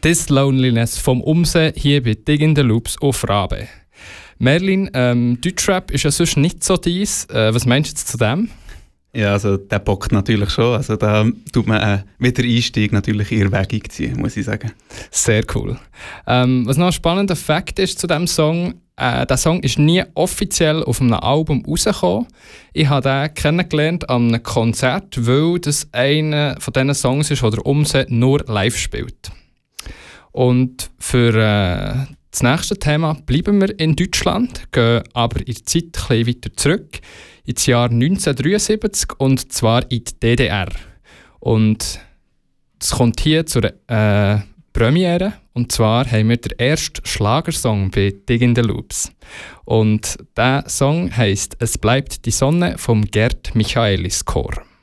«This Loneliness» vom Umse hier bei «Dig in the Loops» auf Rabe. Merlin, Deutschrap ist ja sonst nicht so deins. Was meinst du jetzt zu dem? Ja, also der bockt natürlich schon. Also da tut man mit der Einstieg natürlich in Erwägung ziehen, muss ich sagen. Sehr cool. Was noch ein spannender Fakt ist zu diesem Song, der Song ist nie offiziell auf einem Album rausgekommen. Ich habe den kennengelernt an einem Konzert, weil das einer von diesen Songs ist, der der Umse nur live spielt. Und für das nächste Thema bleiben wir in Deutschland, gehen aber in der Zeit ein bisschen weiter zurück, ins Jahr 1973, und zwar in die DDR. Und es kommt hier zur Premiere, und zwar haben wir den ersten Schlagersong bei «Dig in the Loops». Und der Song heisst «Es bleibt die Sonne» vom Gerd Michaelis Chor.